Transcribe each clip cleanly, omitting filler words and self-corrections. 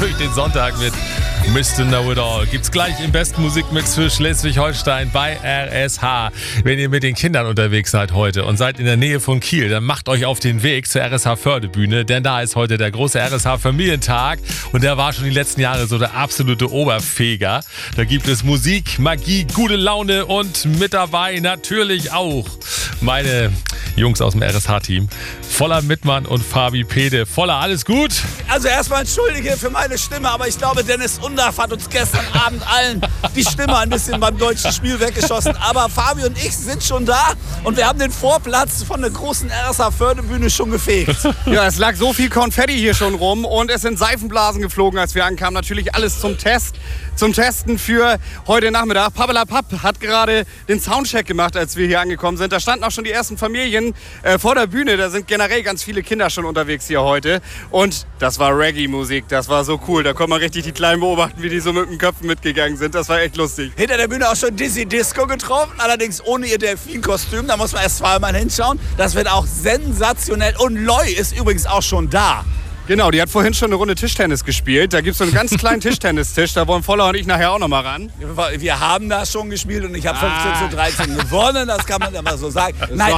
durch den Sonntag mit Mr. Know It All. Gibt's gleich im besten Musikmix für Schleswig-Holstein bei RSH. Wenn ihr mit den Kindern unterwegs seid heute und seid in der Nähe von Kiel, dann macht euch auf den Weg zur RSH Fördebühne, denn da ist heute der große RSH Familientag und der war schon die letzten Jahre so der absolute Oberfeger. Da gibt es Musik, Magie, gute Laune und mit dabei natürlich auch meine Jungs aus dem RSH-Team. Voller Mittmann und Fabi Pede. Voller, alles gut? Also erstmal entschuldige für meine Stimme, aber ich glaube, Dennis Undaff hat uns gestern Abend allen die Stimme ein bisschen beim deutschen Spiel weggeschossen. Aber Fabi und ich sind schon da und wir haben den Vorplatz von der großen RSH-Fördebühne schon gefegt. Ja, es lag so viel Konfetti hier schon rum und es sind Seifenblasen geflogen, als wir ankamen. Natürlich alles zum Testen für heute Nachmittag. Pappelapapp hat gerade den Soundcheck gemacht, als wir hier angekommen sind. Da standen auch schon die ersten Familien vor der Bühne. Da sind generell ganz viele Kinder schon unterwegs hier heute. Und das war Reggae-Musik. Das war so cool. Da konnte man richtig die Kleinen beobachten, wie die so mit den Köpfen mitgegangen sind. Das war echt lustig. Hinter der Bühne auch schon Dizzy Disco getroffen, allerdings ohne ihr Delfin-Kostüm. Da muss man erst zweimal hinschauen. Das wird auch sensationell. Und Loy ist übrigens auch schon da. Genau, die hat vorhin schon eine Runde Tischtennis gespielt. Da gibt es so einen ganz kleinen Tischtennistisch. Da wollen Voller und ich nachher auch noch mal ran. Wir haben da schon gespielt und ich habe 15:13 gewonnen. Das kann man ja mal so sagen. Nein,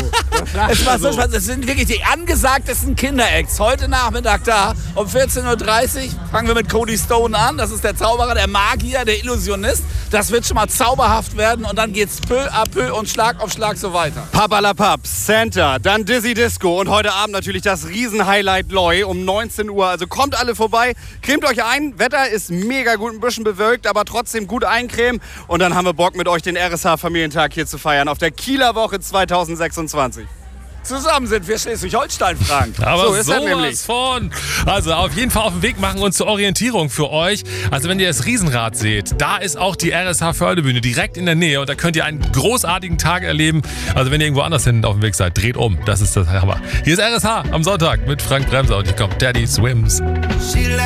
es sind wirklich die angesagtesten Kinderacts. Heute Nachmittag da um 14:30 Uhr fangen wir mit Cody Stone an. Das ist der Zauberer, der Magier, der Illusionist. Das wird schon mal zauberhaft werden und dann geht's peu à peu und Schlag auf Schlag so weiter. Pappelapapp, Santa, dann Dizzy Disco und heute Abend natürlich das Riesen-Highlight Loy um 19 Uhr. Also kommt alle vorbei, cremt euch ein. Wetter ist mega gut, ein bisschen bewölkt, aber trotzdem gut eincremen. Und dann haben wir Bock, mit euch den RSH-Familientag hier zu feiern auf der Kieler Woche 2026. Zusammen sind wir Schleswig-Holstein, Frank. Aber so ist er nämlich. Von. Also auf jeden Fall auf den Weg machen und zur Orientierung für euch. Also wenn ihr das Riesenrad seht, da ist auch die RSH Fördebühne direkt in der Nähe und da könnt ihr einen großartigen Tag erleben. Also wenn ihr irgendwo anders hin auf dem Weg seid, dreht um. Das ist das Hammer. Hier ist RSH am Sonntag mit Frank Bremser und hier kommt Daddy Swims.